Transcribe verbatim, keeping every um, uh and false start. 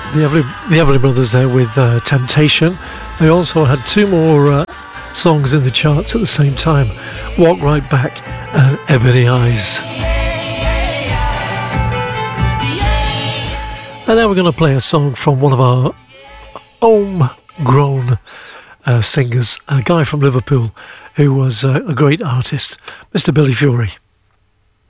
The Everly, the Everly Brothers there with uh, Temptation. They also had two more uh, songs in the charts at the same time, Walk Right Back and Ebony Eyes. And now we're going to play a song from one of our homegrown uh, singers, a guy from Liverpool who was uh, a great artist, Mister Billy Fury.